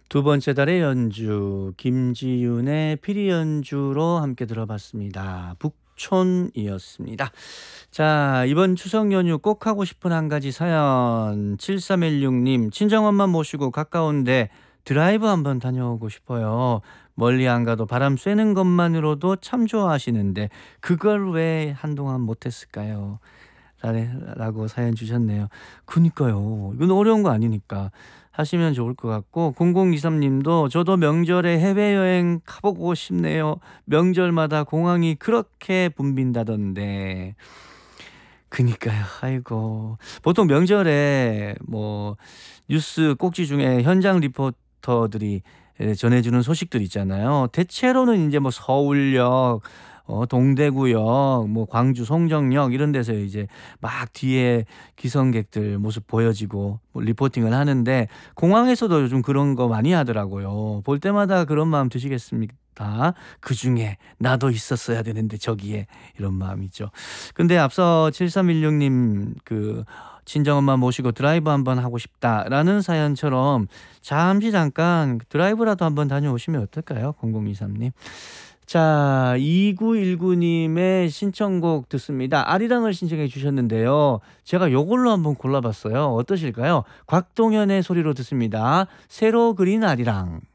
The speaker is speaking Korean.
두 번째 달의 연주 김지윤의 피리 연주로 함께 들어봤습니다. 북촌이었습니다. 자, 이번 추석 연휴 꼭 하고 싶은 한 가지 사연. 7316님, 친정엄마 모시고 가까운데 드라이브 한번 다녀오고 싶어요. 멀리 안 가도 바람 쐬는 것만으로도 참 좋아하시는데 그걸 왜 한동안 못했을까요? 라고 사연 주셨네요. 그니까요. 이건 어려운 거 아니니까 하시면 좋을 것 같고, 0023님도 저도 명절에 해외여행 가보고 싶네요. 명절마다 공항이 그렇게 붐빈다던데. 그니까요. 아이고. 보통 명절에 뭐 뉴스 꼭지 중에 현장 리포터들이 전해주는 소식들 있잖아요. 대체로는 이제 뭐 서울역, 동대구역, 뭐 광주 송정역 이런 데서 이제 막 뒤에 기성객들 모습 보여지고 뭐 리포팅을 하는데, 공항에서도 요즘 그런 거 많이 하더라고요. 볼 때마다 그런 마음 드시겠습니까? 그중에 나도 있었어야 되는데 저기에, 이런 마음이죠. 근데 앞서 7316님 그 친정엄마 모시고 드라이브 한번 하고 싶다라는 사연처럼 잠시 잠깐 드라이브라도 한번 다녀오시면 어떨까요? 0023님. 자, 2919님의 신청곡 듣습니다. 아리랑을 신청해 주셨는데요. 제가 요걸로 한번 골라봤어요. 어떠실까요? 곽동현의 소리로 듣습니다. 새로 그린 아리랑.